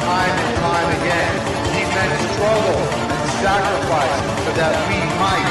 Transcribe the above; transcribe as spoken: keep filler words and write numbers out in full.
time and time again. He meant struggle and sacrifice so that we might